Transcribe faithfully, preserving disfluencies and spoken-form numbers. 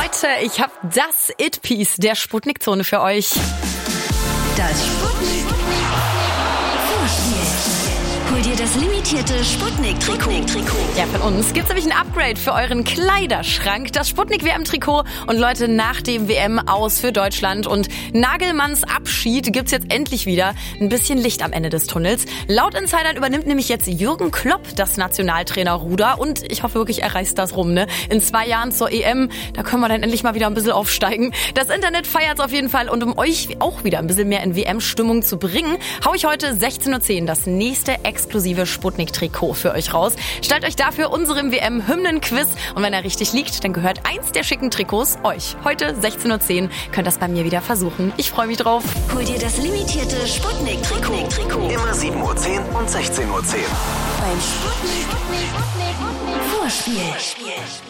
Leute, ich habe das It-Piece der Sputnik-Zone für euch. Das Sputnik Vorspiel. Hol dir das limitierte Sputnik-Trikot. Ja, von uns gibt's nämlich ein Upgrade für euren Kleiderschrank. Das Sputnik-W M-Trikot. Und Leute, nach dem W M-Aus für Deutschland und Nagelmanns Abschied gibt's jetzt endlich wieder ein bisschen Licht am Ende des Tunnels. Laut Insidern übernimmt nämlich jetzt Jürgen Klopp das Nationaltrainerruder. Und ich hoffe wirklich, er reißt das rum, ne? In zwei Jahren zur E M, da können wir dann endlich mal wieder ein bisschen aufsteigen. Das Internet feiert's auf jeden Fall. Und um euch auch wieder ein bisschen mehr in W M-Stimmung zu bringen, hau ich heute sechzehn Uhr zehn das nächste exklusive Sputnik-Trikot für euch raus. Stellt euch dafür unserem W M-Hymnen-Quiz und wenn er richtig liegt, dann gehört eins der schicken Trikots euch. Heute sechzehn Uhr zehn könnt das bei mir wieder versuchen. Ich freue mich drauf. Hol dir das limitierte Sputnik-Trikot. Immer sieben Uhr zehn und sechzehn Uhr zehn. Beim Sputnik Vorspiel.